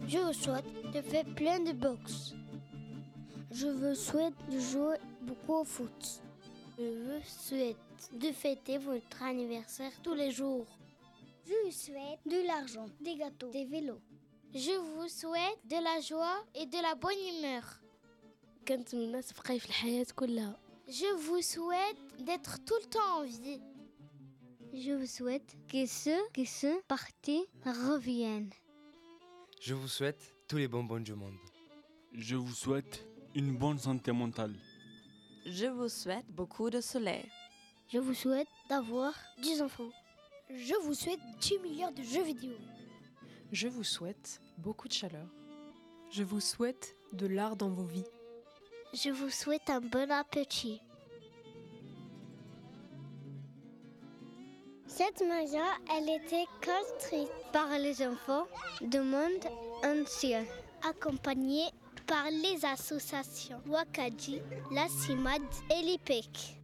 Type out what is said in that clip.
Je vous souhaite de faire plein de boxe. Je vous souhaite de jouer beaucoup au foot. Je vous souhaite de fêter votre anniversaire tous les jours. Je vous souhaite de l'argent, des gâteaux, des vélos. Je vous souhaite de la joie et de la bonne humeur. Je vous souhaite d'être tout le temps en vie. Je vous souhaite que ceux qui sont partis reviennent. Je vous souhaite tous les bonbons du monde. Je vous souhaite une bonne santé mentale. Je vous souhaite beaucoup de soleil. Je vous souhaite d'avoir 10 enfants. Je vous souhaite 10 milliards de jeux vidéo. Je vous souhaite beaucoup de chaleur. Je vous souhaite de l'art dans vos vies. Je vous souhaite un bon appétit. Cette maison, elle était construite par les enfants du monde entier, Accompagnée par les associations Wakadji, la CIMAD et l'IPEC.